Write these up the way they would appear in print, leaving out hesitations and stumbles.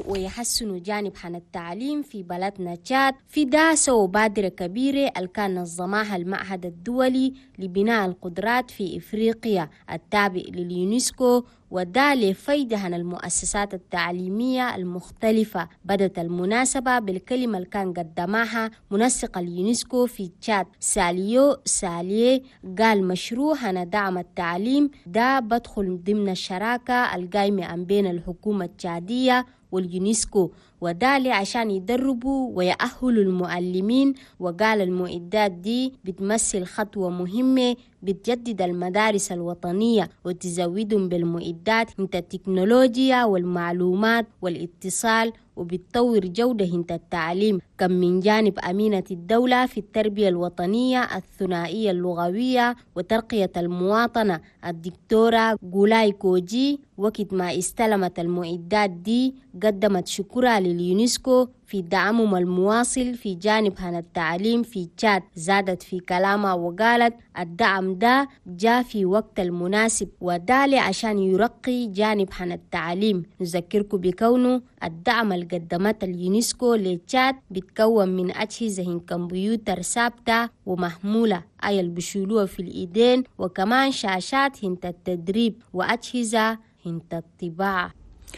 ويحسنوا جانب حن التعليم في بلدنا تشاد في دراسة وبادرة كبيرة اللي كان نظمها المعهد الدولي لبناء القدرات في إفريقيا التابع لليونسكو، وده لفايدة عن المؤسسات التعليمية المختلفة. بدت المناسبة بالكلمة اللي كان قدمها منسق اليونسكو في تشاد ساليو ساليه، قال مشروع عن دعم التعليم ده بدخل ضمن الشراكة القائمة بين الحكومة التشادية واليونسكو، وده عشان يدربوا ويأهلوا المعلمين. وقال المعدات دي بتمثل خطوة مهمة بتجدد المدارس الوطنية وتزودهم بالمعدات من التكنولوجيا والمعلومات والاتصال، وبتطور جودة التعليم. كم من جانب أمينة الدولة في التربية الوطنية الثنائية اللغوية وترقية المواطنة الدكتورة جولاي كوجي، وقت ما استلمت المعدات دي قدمت شكرها لليونسكو في دعمهم المواصل في جانب عن التعليم في تشاد. زادت في كلامها وقالت الدعم ده جاء في وقت المناسب ودالي عشان يرقي جانب عن التعليم. نذكركم بكونه الدعم اللي قدمت اليونسكو لتشاد بتكون من أجهزة كمبيوتر ثابتة ومحمولة أي اللي بيشيلوها في الإيدين، وكمان شاشات التدريب وأجهزة الطباعة.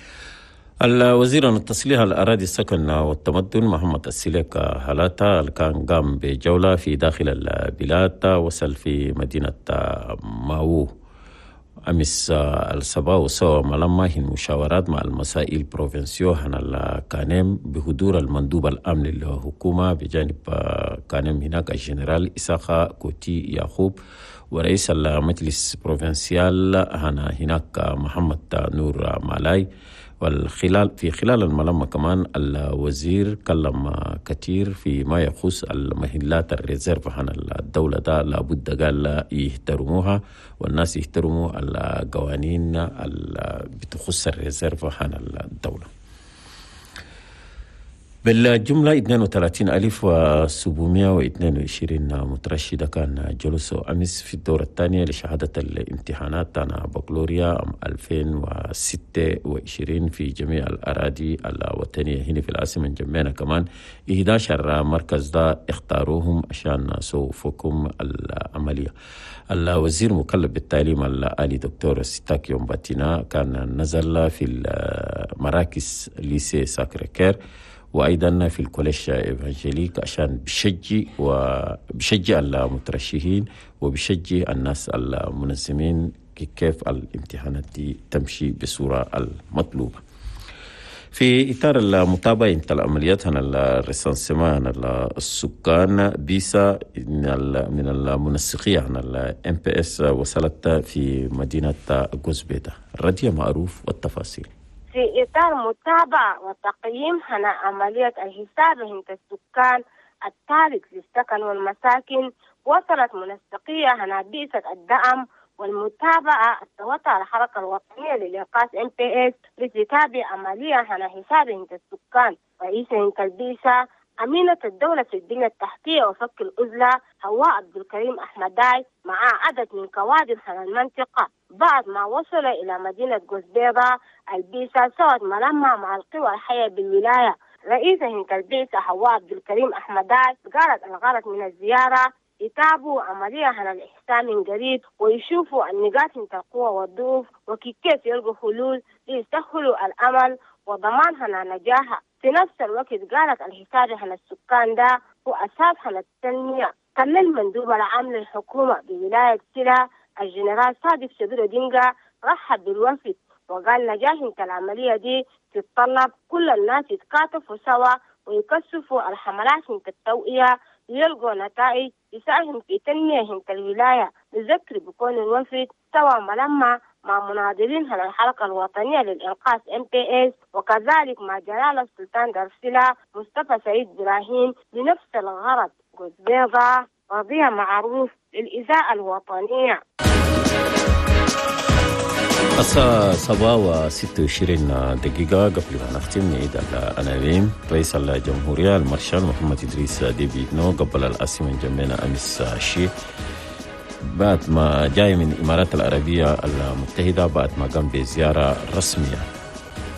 الوزير عن التصليح الأراضي السكن والتمدن محمد السليك هلاتا كان قام بجولة في داخل البلاد، وصل في مدينة ماوو أمس الصباح وسوى ملمح مشاورات مع المسائل بروفنسيو عن الكانيم بحضور المندوب الأمن للحكومة بجانب كانيم هناك الجنرال إساقا كوتي يعقوب ورئيس المجلس بروفنسيال هناك محمد نور مالاي. في خلال الملمة كمان الوزير كلم كثير في ما يخص المهلات الريزيرف عن الدولة، ده لابد قال يحترموها والناس يحترموا القوانين اللي بتخص الريزيرف عن الدولة. بالجملة 32,722 مترشدة كان جلسوا أمس في الدورة الثانية لشهادة الامتحانات عن بكالوريا 2026 في جميع الأراضي الوطنية. هنا في العاصمة جمعنا كمان 11 مركز ده اختاروهم عشان سوفكم العملية. الوزير مكلف بالتعليم الآلي دكتور ستاك يوم باتينا كان نزل في المراكز ليسي ساكريكير وأيضا في الكوليج إيفانجيليك عشان بشجع المترشحين وبشجع الناس المنظمين كيف الامتحانات دي تمشي بصورة المطلوبة. في إطار المتابعة العمليات عن الريسانسمان السكان بيسا من المنسقية عن MPS وصلت في مدينة غوزبيدا. رديا معروف والتفاصيل. في إطار متابعة وتقييم عن عملية الحساب عند السكان التارك للسكن والمساكن، وصلت منسقية عن بيئة الدعم والمتابعة التوطع الحركة الوطنية للإنقاذ MPS لتتابع عملية عن حساب عند السكان. رئيس البيئة أمينة الدولة في البنية التحتية وفك العزلة هواء عبد الكريم أحمداي مع عدد من كوادر عن المنطقة بعد ما وصل إلى مدينة غوزبيدا. البيسا سوت ملمة مع القوى الحية بالولاية. رئيسة البيسا هواء عبد الكريم أحمداي قالت الغرض من الزيارة يتابعوا عملية عن الإحسان من قريب ويشوفوا النقاط من القوة والضعف وكيف يلقوا حلول ليسهلوا الأمل وضمان عن نجاحها. في نفس الوقت قالت الحساب عن السكان ده هو أساس عن التنمية. كان المندوب العام للحكومة بولاية سلا الجنرال صادق شبير دينغا رحب بالوفد وقال نجاح العملية دي تتطلب كل الناس يتكاتفوا سوا ويكثفوا الحملات من التوعية ليلقوا نتائج يساهم في تنمية الولاية. نذكر بكون الوفد سوى ملمة مع مناضلين على الحركة الوطنية للإنقاذ MPS وكذلك مع جلال السلطان دارسلا مصطفى سعيد إبراهيم لنفس الغرض. غوزبيدا رضيع معروف للإذاعة الوطنية. الساعة 7:26 دقيقة قبل ما نختم نعيد العناوين. رئيس الجمهورية المارشال محمد إدريس ديبي إتنو قبل العاصمة جمعنا أمس الشيخ بعد ما جاي من الإمارات العربية المتحدة بعد ما قام بزيارة رسمية.